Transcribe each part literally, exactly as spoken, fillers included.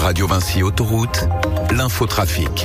Radio Vinci Autoroute, l'infotrafic.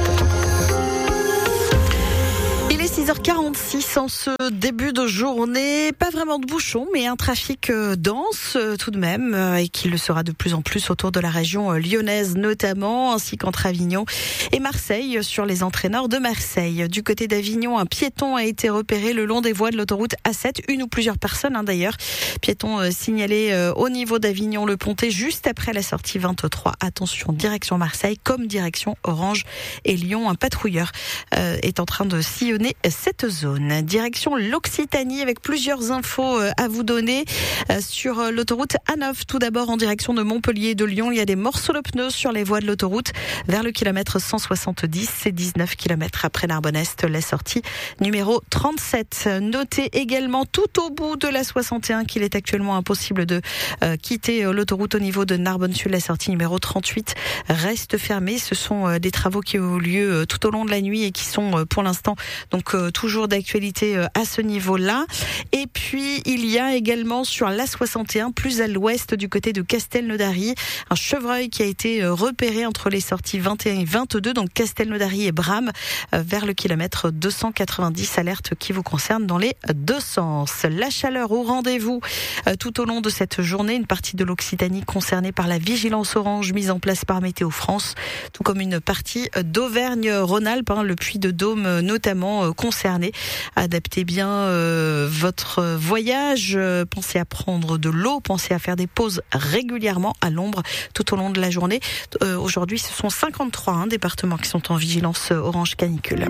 Il est six heures quarante-six en ce début de journée. Pas vraiment de bouchons, mais un trafic dense tout de même, et qui le sera de plus en plus autour de la région lyonnaise notamment, ainsi qu'entre Avignon et Marseille sur les entrées nord de Marseille. Du côté d'Avignon, un piéton a été repéré le long des voies de l'autoroute A sept, une ou plusieurs personnes hein, d'ailleurs. Piéton euh, signalé euh, au niveau d'Avignon-le-Pontet juste après la sortie vingt-trois. Attention, direction Marseille comme direction Orange et Lyon. Un patrouilleur euh, est en train de sillonner cette zone. Direction l'Occitanie avec plusieurs infos à vous donner sur l'autoroute A neuf. Tout d'abord en direction de Montpellier et de Lyon, il y a des morceaux de pneus sur les voies de l'autoroute vers le kilomètre cent soixante-dix. C'est dix-neuf kilomètres après Narbonne-Est, la sortie numéro trente-sept. Notez également tout au bout de la soixante et un qu'il est actuellement impossible de euh, quitter l'autoroute au niveau de Narbonne-Sud. La sortie numéro trente-huit reste fermée. Ce sont euh, des travaux qui ont eu lieu euh, tout au long de la nuit et qui sont euh, pour l'instant donc euh, toujours d'actualité euh, à ce niveau-là. Et puis il y a également sur la soixante et un plus à l'ouest du côté de Castelnaudary un chevreuil qui a été euh, repéré entre les sorties vingt et un et vingt-deux, donc Castelnaudary et Bram euh, vers le kilomètre deux cent quatre-vingt-dix. Alerte qui vous concerne dans les deux sens. La chaleur au rendez-vous euh, tout au long de cette journée. Une partie de l'Occitanie concernée par la vigilance orange mise en place par Météo France, tout comme une partie d'Auvergne-Rhône-Alpes, hein, le Puy-de-Dôme euh, notamment euh, concerné. Adaptez bien euh, votre voyage. Euh, pensez à prendre de l'eau. Pensez à faire des pauses régulièrement à l'ombre tout au long de la journée. Euh, aujourd'hui, ce sont cinquante-trois hein, départements qui sont en vigilance orange canicule.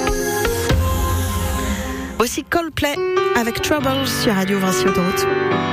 Voici Coldplay avec Trouble sur Radio Vinci Autoroute.